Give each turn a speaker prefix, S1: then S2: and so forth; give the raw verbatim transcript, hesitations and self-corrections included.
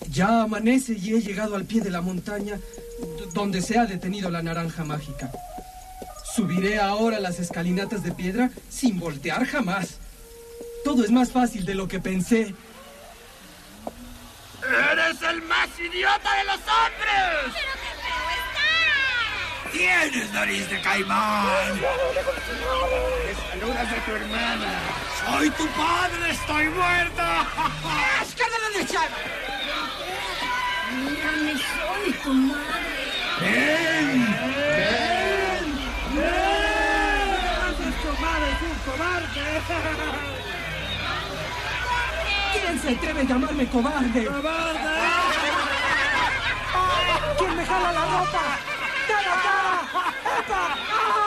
S1: Ya amanece y he llegado al pie de la montaña donde se ha detenido la naranja mágica. Subiré ahora las escalinatas de piedra sin voltear jamás. Todo es más fácil de lo que pensé.
S2: ¡Eres el más idiota de los hombres!
S3: ¡Pero qué feo estás!
S2: ¡Tienes nariz de caimán! ¡Me saludas de tu hermana! ¡Soy tu padre! ¡Estoy muerta! ¡Es que de la derecha!
S3: Mírame, soy tu madre.
S2: ¡Ven! ¡Ven! ¡Ven! ¡Tu madre es un cobarde!
S1: ¿Quién se atreve a llamarme cobarde?
S2: ¡Cobarde!
S1: ¿Quién me jala la ropa? ¡Dale acá! ¡Epa! ¡Ah!